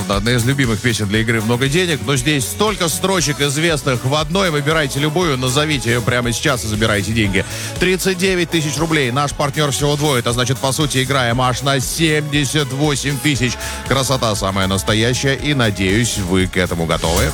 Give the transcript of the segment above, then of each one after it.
правда, одна из любимых песен для игры «Много денег», но здесь столько строчек известных в одной. Выбирайте любую, назовите ее прямо сейчас и забирайте деньги. 39 тысяч рублей. Наш партнер всего двое. Это значит, по сути, играем аж на 78 тысяч. Красота самая настоящая, и, надеюсь, вы к этому готовы.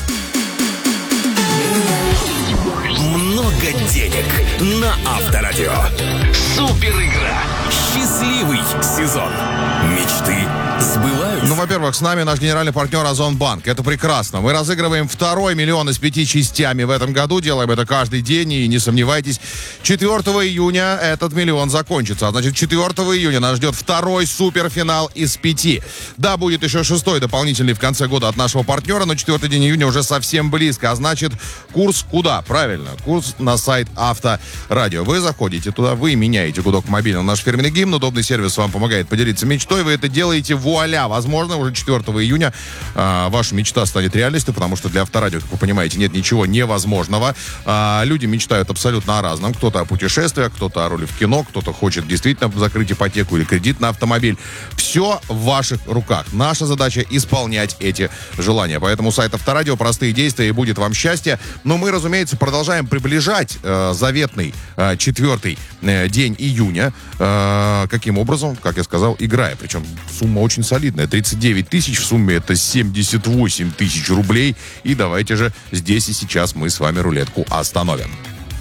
Много денег на Авторадио. Супер игра. Счастливый сезон. Мечты сбываются. Ну, во-первых, с нами наш генеральный партнер Озонбанк. Это прекрасно. Мы разыгрываем второй миллион из 5 частями в этом году. Делаем это каждый день. И не сомневайтесь, 4 июня этот миллион закончится. А значит, 4 июня нас ждет второй суперфинал из 5. Да, будет еще 6-й дополнительный в конце года от нашего партнера, но 4 день июня уже совсем близко. А значит, курс куда? Правильно, курс на сайт Авторадио. Вы заходите туда, вы меняете гудок мобильного наш фирменный гимн. Удобный сервис вам помогает поделиться мечтой. Вы это делаете, вуаля. Возможно, уже 4 июня ваша мечта станет реальностью, потому что для Авторадио, как вы понимаете, нет ничего невозможного. Люди мечтают абсолютно о разном. Кто-то о путешествиях, кто-то о роли в кино, кто-то хочет действительно закрыть ипотеку или кредит на автомобиль. Все в ваших руках. Наша задача — исполнять эти желания. Поэтому сайт Авторадио, простые действия, и будет вам счастье. Но мы, разумеется, продолжаем приближать заветный 4-й день июня. Каким образом? Как я сказал, играя. Причем сумма очень солидная. 39 тысяч, в сумме это 78 тысяч рублей. И давайте же здесь и сейчас мы с вами рулетку остановим.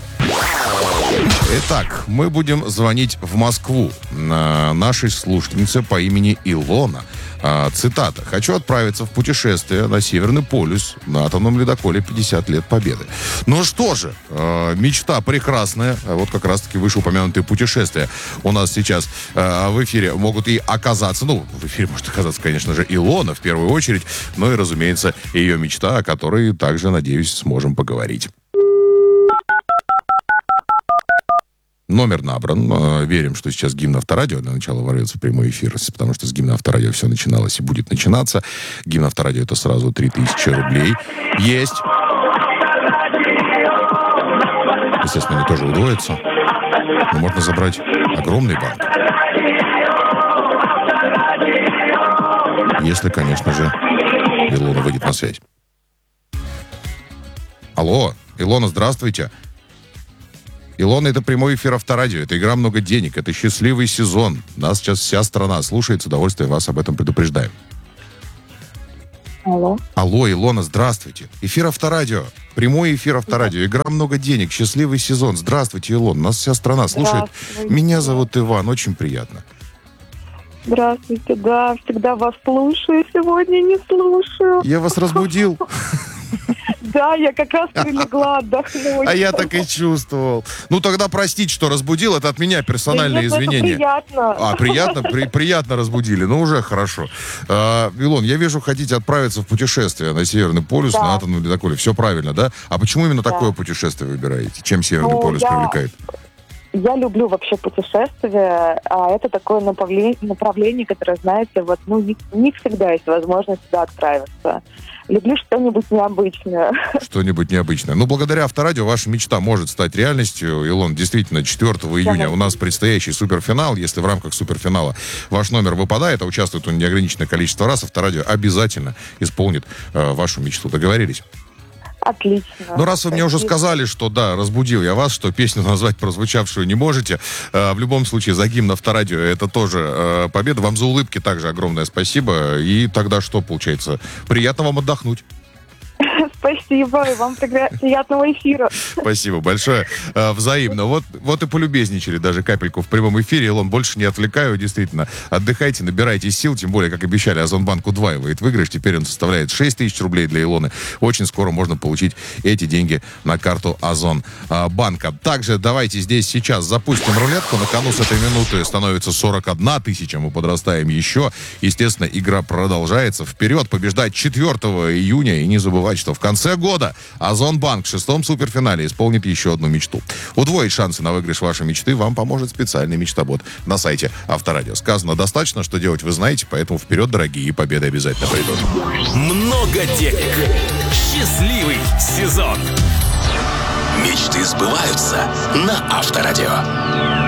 Итак, мы будем звонить в Москву нашей слушательнице по имени Илона. Цитата. «Хочу отправиться в путешествие на Северный полюс на атомном ледоколе 50 лет Победы». Ну что же, мечта прекрасная. Вот как раз-таки вышеупомянутые путешествия у нас сейчас в эфире могут и оказаться. Ну, в эфире может оказаться, конечно же, Илона в первую очередь. Но и, разумеется, ее мечта, о которой также, надеюсь, сможем поговорить. Номер набран. Верим, что сейчас гимн Авторадио для начала ворвется в прямой эфир, потому что с гимна Авторадио все начиналось и будет начинаться. Гимн Авторадио — это сразу 3000 рублей. Есть. Естественно, они тоже удвоятся. Но можно забрать огромный банк. Если, конечно же, Илона выйдет на связь. Алло, Илона, здравствуйте. Илона, это прямой эфир Авторадио, это игра «Много денег», это счастливый сезон. Нас сейчас вся страна слушает, с удовольствием вас об этом предупреждаем. Алло. Алло, Илона, здравствуйте. Эфир Авторадио, прямой эфир Авторадио, игра «Много денег», счастливый сезон. Здравствуйте, Илона, нас вся страна слушает. Меня зовут Иван, очень приятно. Здравствуйте, да, всегда вас слушаю, сегодня не слушаю. Я вас разбудил? Да, я как раз прилегла отдохнуть. А я так и чувствовал. Ну, тогда простите, что разбудил. Это от меня персональные извинения. Это приятно. Приятно разбудили. Ну, уже хорошо. Илон, я вижу, хотите отправиться в путешествие на Северный полюс, на атомном ледоколе. Все правильно, да? А почему именно такое путешествие выбираете? Чем Северный полюс привлекает? Я люблю вообще путешествия, а это такое направление, которое, знаете, вот, не всегда есть возможность туда отправиться. Люблю что-нибудь необычное. Что-нибудь необычное. Ну, благодаря Авторадио ваша мечта может стать реальностью. Илон, действительно, 4 июня у нас предстоящий суперфинал. Если в рамках суперфинала ваш номер выпадает, а участвует он неограниченное количество раз, Авторадио обязательно исполнит вашу мечту. Договорились? Отлично. Ну, раз вы мне уже сказали, что да, разбудил я вас, что песню назвать прозвучавшую не можете, в любом случае за гимн Авторадио это тоже победа. Вам за улыбки также огромное спасибо. И тогда что получается? Приятно вам отдохнуть. Спасибо, и вам приятного эфира. Спасибо большое. Взаимно. Вот и полюбезничали даже капельку в прямом эфире. Илон, больше не отвлекаю, действительно. Отдыхайте, набирайтесь сил, тем более, как обещали, Озонбанк удваивает выигрыш. Теперь он составляет 6 тысяч рублей для Илоны. Очень скоро можно получить эти деньги на карту Озонбанка. Также давайте здесь сейчас запустим рулетку. На кону с этой минуты становится 41 тысяча. Мы подрастаем еще. Естественно, игра продолжается. Вперед, побеждать 4 июня. И не забывать, что в конце года Озонбанк в 6-м суперфинале исполнит еще одну мечту. Удвоить шансы на выигрыш вашей мечты вам поможет специальный мечтобот на сайте Авторадио. Сказано достаточно, что делать вы знаете, поэтому вперед, дорогие, и победы обязательно придут. Много денег. Счастливый сезон. Мечты сбываются на Авторадио.